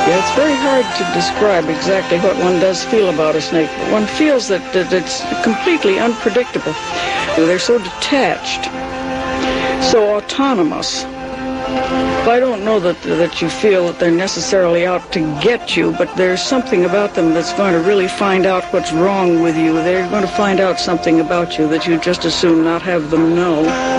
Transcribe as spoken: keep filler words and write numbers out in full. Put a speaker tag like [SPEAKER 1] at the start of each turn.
[SPEAKER 1] Yeah, it's very hard to describe exactly what one does feel about a snake. One feels that, that it's completely unpredictable. They're so detached, so autonomous. I don't know that that you feel that they're necessarily out to get you, but there's something about them that's going to really find out what's wrong with you. They're going to find out something about you that you just as soon not have them know.